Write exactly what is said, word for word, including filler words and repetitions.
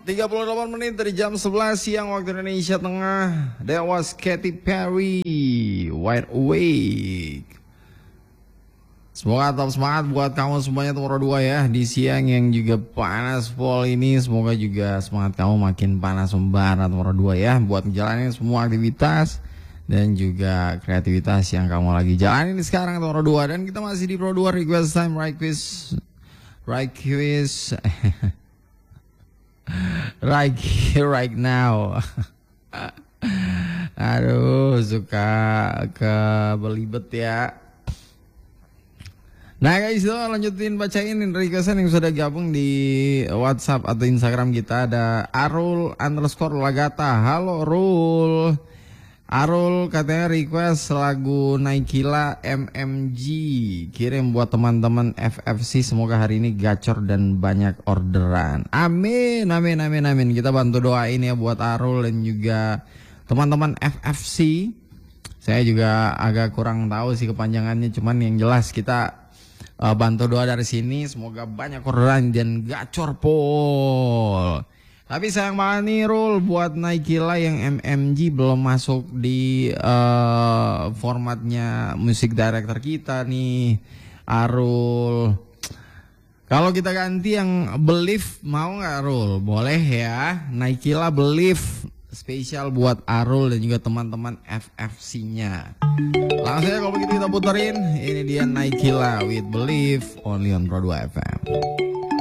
tiga puluh delapan menit dari jam sebelas siang waktu Indonesia Tengah. That was Katy Perry, Wide Awake. Semoga tetap semangat buat kamu semuanya nomor dua ya. Di siang yang juga panas pol ini, semoga juga semangat kamu makin panas membara nomor dua ya. Buat menjalani semua aktivitas dan juga kreativitas yang kamu lagi jalanin sekarang nomor dua. Dan kita masih di Pro dua Request Time, Right Quiz, Right Quiz Right here, right now. Aduh, suka kebelibet ya. Nah guys, lanjutin bacain requestan yang sudah gabung di WhatsApp atau Instagram kita. Ada Arul underscore Lagata. Halo Rul. Arul katanya request lagu Naikila M M G. Kirim buat teman-teman F F C. Semoga hari ini gacor dan banyak orderan. Amin, amin, amin, amin. Kita bantu doain ya buat Arul dan juga teman-teman F F C. Saya juga agak kurang tahu sih kepanjangannya. Cuman yang jelas kita uh, bantu doa dari sini. Semoga banyak orderan dan gacor pol. Tapi sayang banget nih Rul, buat Naikila yang M M G belum masuk di uh, formatnya musik director kita nih Arul. Kalau kita ganti yang Believe mau nggak Rul? Boleh ya, Naikila Believe spesial buat Arul dan juga teman-teman F F C-nya. Langsung aja kalau begitu kita puterin, ini dia Naikila with Believe only on Pro dua F M.